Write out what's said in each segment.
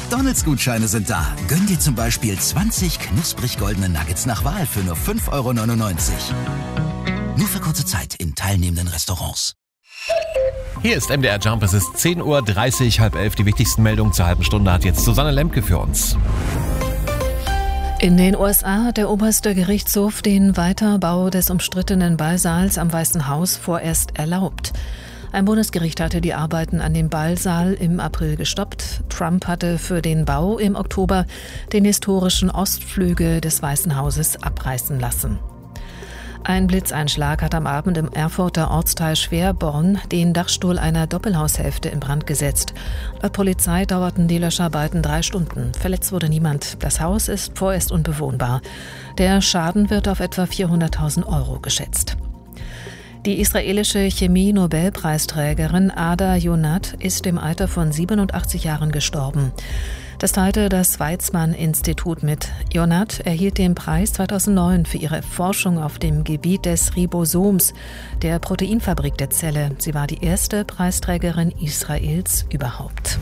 McDonald's-Gutscheine sind da. Gönn dir zum Beispiel 20 knusprig goldene Nuggets nach Wahl für nur 5,99 €. Nur für kurze Zeit in teilnehmenden Restaurants. Hier ist MDR Jump, es ist 10:30 Uhr, 10:30. Die wichtigsten Meldungen zur halben Stunde hat jetzt Susanne Lemke für uns. In den USA hat der oberste Gerichtshof den Weiterbau des umstrittenen Ballsaals am Weißen Haus vorerst erlaubt. Ein Bundesgericht hatte die Arbeiten an dem Ballsaal im April gestoppt. Trump hatte für den Bau im Oktober den historischen Ostflügel des Weißen Hauses abreißen lassen. Ein Blitzeinschlag hat am Abend im Erfurter Ortsteil Schwerborn den Dachstuhl einer Doppelhaushälfte in Brand gesetzt. Laut Polizei dauerten die Löscharbeiten 3 Stunden. Verletzt wurde niemand. Das Haus ist vorerst unbewohnbar. Der Schaden wird auf etwa 400.000 € geschätzt. Die israelische Chemie-Nobelpreisträgerin Ada Yonath ist im Alter von 87 Jahren gestorben. Das teilte das Weizmann-Institut mit. Yonath erhielt den Preis 2009 für ihre Forschung auf dem Gebiet des Ribosoms, der Proteinfabrik der Zelle. Sie war die erste Preisträgerin Israels überhaupt.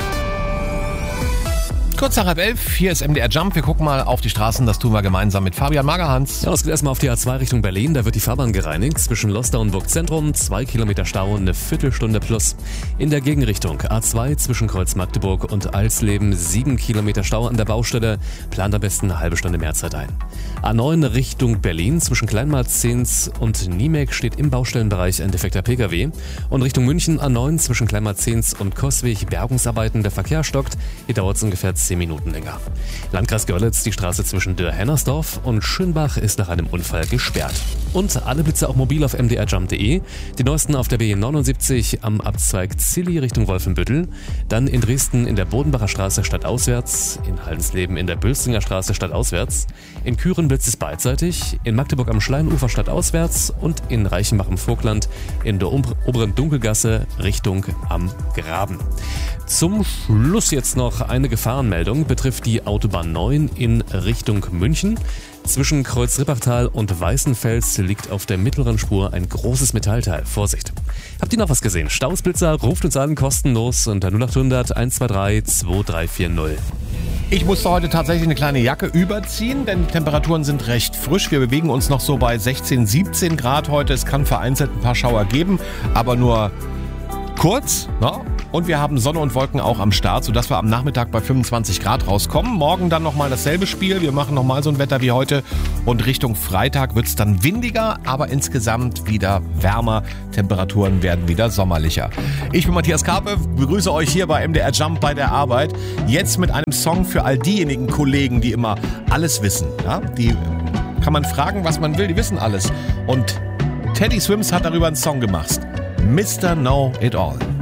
Kurz nach 11:30, hier ist MDR Jump. Wir gucken mal auf die Straßen, das tun wir gemeinsam mit Fabian Magerhans. Ja, es geht erstmal auf die A2 Richtung Berlin, da wird die Fahrbahn gereinigt. Zwischen Lostar und Burgzentrum 2 Kilometer Stau, eine Viertelstunde plus. In der Gegenrichtung A2 zwischen Kreuz Magdeburg und Alsleben 7 Kilometer Stau an der Baustelle. Plant am besten eine halbe Stunde mehr Zeit ein. A9 Richtung Berlin zwischen Kleinmarzens und Niemek steht im Baustellenbereich ein defekter Pkw. Und Richtung München A9 zwischen Kleinmarzens und Coswig Bergungsarbeiten, der Verkehr stockt. Hier dauert es ungefähr 10 Minuten länger. Landkreis Görlitz, die Straße zwischen Dürr-Hennersdorf und Schönbach ist nach einem Unfall gesperrt. Und alle Blitze auch mobil auf mdrjump.de. Die neuesten auf der B79 am Abzweig Zilli Richtung Wolfenbüttel. Dann in Dresden in der Bodenbacher Straße stadtauswärts. In Haldensleben in der Bülstinger Straße stadtauswärts. In Küren blitzt es beidseitig. In Magdeburg am Schleinufer stadtauswärts. Und in Reichenbach im Vogtland in der oberen Dunkelgasse Richtung am Graben. Zum Schluss jetzt noch eine Gefahrenmeldung, betrifft die Autobahn 9 in Richtung München. Zwischen Kreuz-Rippachtal und Weißenfels liegt auf der mittleren Spur ein großes Metallteil. Vorsicht! Habt ihr noch was gesehen? Stausblitzer, ruft uns an, kostenlos unter 0800 123 2340. Ich musste heute tatsächlich eine kleine Jacke überziehen, denn die Temperaturen sind recht frisch. Wir bewegen uns noch so bei 16, 17 Grad heute. Es kann vereinzelt ein paar Schauer geben, aber nur kurz, ne? Und wir haben Sonne und Wolken auch am Start, sodass wir am Nachmittag bei 25 Grad rauskommen. Morgen dann nochmal dasselbe Spiel. Wir machen nochmal so ein Wetter wie heute. Und Richtung Freitag wird es dann windiger, aber insgesamt wieder wärmer. Temperaturen werden wieder sommerlicher. Ich bin Matthias Karpe, begrüße euch hier bei MDR Jump bei der Arbeit. Jetzt mit einem Song für all diejenigen Kollegen, die immer alles wissen. Ja? Die kann man fragen, was man will, die wissen alles. Und Teddy Swims hat darüber einen Song gemacht. Mr. Know It All.